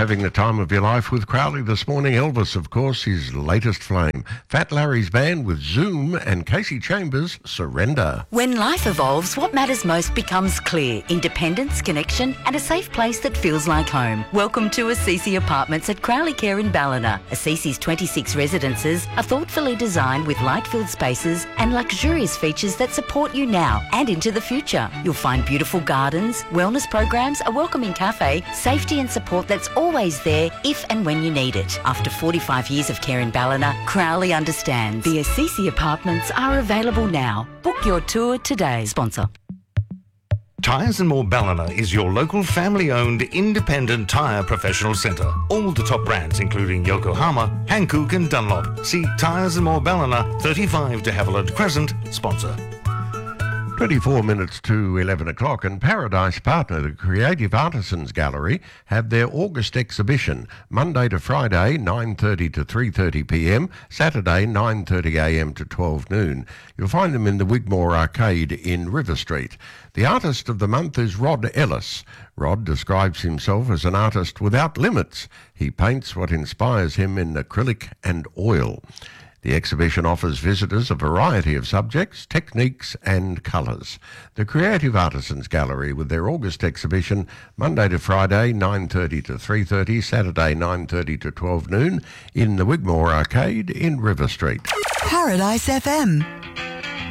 having the time of your life with Crowley this morning. Elvis, of course, his latest flame. Fat Larry's band with Zoom and Casey Chambers, Surrender. When life evolves, what matters most becomes clear. Independence, connection and a safe place that feels like home. Welcome to Assisi Apartments at Crowley Care in Ballina. Assisi's 26 residences are thoughtfully designed with light-filled spaces and luxurious features that support you now and into the future. You'll find beautiful gardens, wellness programs, a welcoming cafe, safety and support that's always there if and when you need it. After 45 years of care in Ballina, Crowley understands. The Assisi Apartments are available now. Book your tour today. Sponsor. Tyres and More Ballina is your local family-owned independent tyre professional centre. All the top brands including Yokohama, Hankook and Dunlop. See Tyres and More Ballina, 35 de Havilland Crescent. Sponsor. 24 minutes to 11 o'clock, and Paradise Partner, the Creative Artisans Gallery, have their August exhibition Monday to Friday, 9:30 to 3:30 p.m, Saturday, 9:30 a.m. to 12 noon. You'll find them in the Wigmore Arcade in River Street. The artist of the month is Rod Ellis. Rod describes himself as an artist without limits. He paints what inspires him in acrylic and oil. The exhibition offers visitors a variety of subjects, techniques and colours. The Creative Artisans Gallery with their August exhibition Monday to Friday 9:30 to 3:30, Saturday 9:30 to 12 noon in the Wigmore Arcade in River Street. Paradise FM.